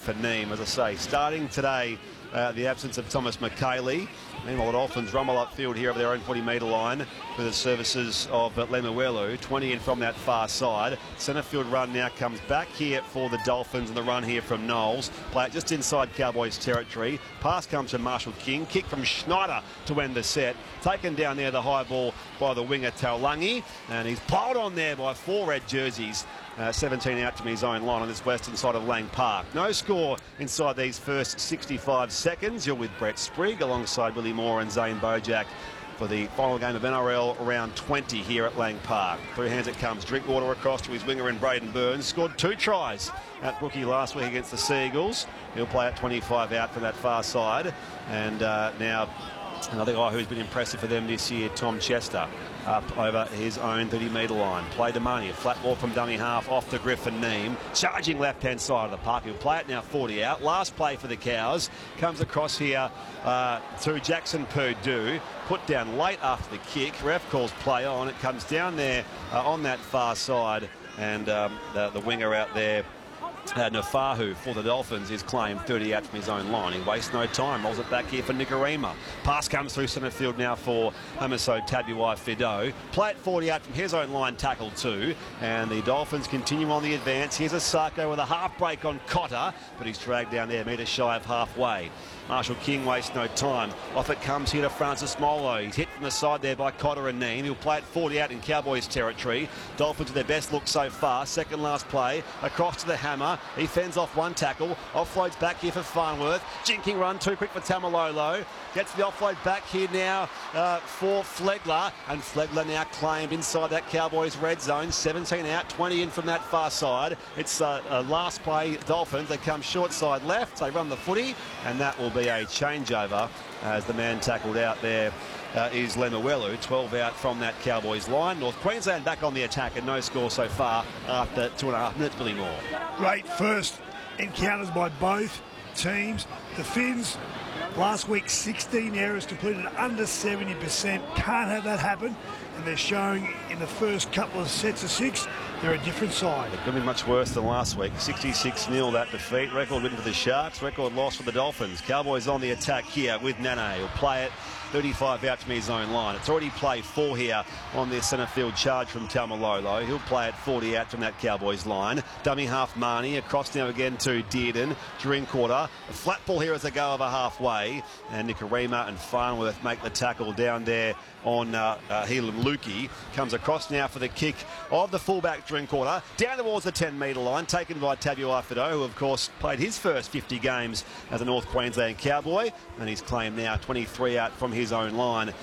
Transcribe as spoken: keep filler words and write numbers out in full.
for Neem. As I say, starting today, uh, the absence of Thomas McKaylee. Meanwhile, the Dolphins rumble upfield here over their own forty metre line with the services of uh, Lemuelu. twenty in from that far side. Centre field run now comes back here for the Dolphins, and the run here from Knowles. Play it just inside Cowboys territory. Pass comes from Marshall King. Kick from Schneider to end the set. Taken down there, the high ball by the winger Taulangi, and he's piled on there by four red jerseys. Uh, seventeen out to his own line on this western side of Lang Park. No score inside these first sixty-five seconds. You're with Brett Sprigg alongside Willie Moore and Zane Bojack for the final game of N R L round twenty here at Lang Park. Through hands it comes. Drinkwater across to his winger in Braden Burns. Scored two tries at Brookie last week against the Seagulls. He'll play at twenty-five out from that far side. And uh, now another guy who's been impressive for them this year, Tom Chester, up over his own thirty metre line. Play to Money, a flat ball from dummy half off to Griffin Neem. Charging left-hand side of the park. He'll play it now forty out. Last play for the Cows. Comes across here uh, to Jackson Purdue. Put down late after the kick. Ref calls play on. It comes down there uh, on that far side. And um, the, the winger out there, Uh, Nafahu for the Dolphins, is claimed thirty out from his own line. He wastes no time, rolls it back here for Nikorima. Pass comes through centre field now for Hamiso Tabuai-Fidow. Play it forty out from his own line, tackle two. And the Dolphins continue on the advance. Here's Asako with a half break on Cotter, but he's dragged down there, metre shy of halfway. Marshall King wastes no time. Off it comes here to Francis Molo. He's hit from the side there by Cotter and Neem. He'll play it forty out in Cowboys territory. Dolphins with their best look so far. Second last play. Across to the hammer. He fends off one tackle. Offloads back here for Farnworth. Jinking run too quick for Tamalolo. Gets the offload back here now uh, for Flegler. And Flegler now claimed inside that Cowboys red zone. seventeen out, twenty in from that far side. It's uh, a last play Dolphins. They come short side left. They run the footy, and that will be a changeover as the man tackled out there uh, is Lemuelu. twelve out from that Cowboys line. North Queensland back on the attack and no score so far after two and a half minutes. Billy Moore. Great first encounters by both teams. The Finns last week sixteen errors completed under seventy percent. Can't have that happen, and they're showing in the first couple of sets of six they're a different side. It could be much worse than last week. sixty-six nil that defeat. Record win for the Sharks. Record loss for the Dolphins. Cowboys on the attack here with Nane. He'll play it thirty-five out from his own line. It's already played four here on this centre field charge from Taumalolo. He'll play it forty out from that Cowboys line. Dummy half Marnie. Across now again to Dearden. Drinkwater. A flat ball here as they go over halfway. And Nikorima and Farnworth make the tackle down there on uh, uh, Helam Lukey. Comes across now for the kick of the fullback Drinkwater. Down towards the ten metre line. Taken by Tabuai-Fidow, who of course played his first fifty games as a North Queensland Cowboy. And he's claimed now twenty-three out from his own line